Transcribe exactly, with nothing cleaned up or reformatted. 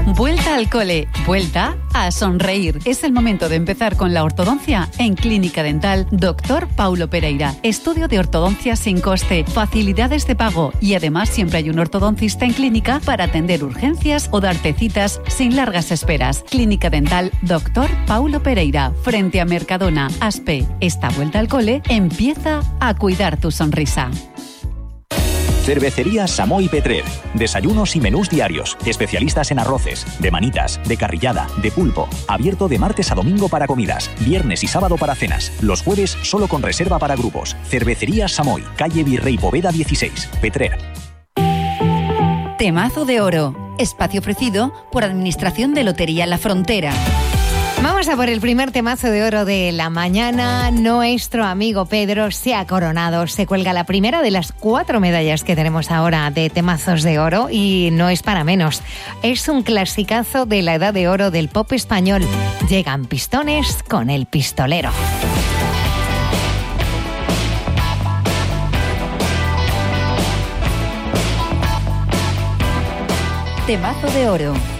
Vuelta al cole, vuelta a sonreír. Es el momento de empezar con la ortodoncia en Clínica Dental Doctor Paulo Pereira. Estudio de ortodoncia sin coste, facilidades de pago y además siempre hay un ortodoncista en clínica para atender urgencias o darte citas sin largas esperas. Clínica Dental Doctor Paulo Pereira, frente a Mercadona, Aspe. Esta vuelta al cole empieza a cuidar tu sonrisa. Cervecería Samoy Petrer. Desayunos y menús diarios. Especialistas en arroces, de manitas, de carrillada, de pulpo. Abierto de martes a domingo para comidas. Viernes y sábado para cenas. Los jueves solo con reserva para grupos. Cervecería Samoy. Calle Virrey Poveda dieciséis. Petrer. Temazo de oro. Espacio ofrecido por Administración de Lotería La Frontera. Vamos a por el primer temazo de oro de la mañana. Nuestro amigo Pedro se ha coronado, se cuelga la primera de las cuatro medallas que tenemos ahora de temazos de oro y no es para menos. Es un clasicazo de la edad de oro del pop español. Llegan Pistones con El Pistolero. Temazo de oro.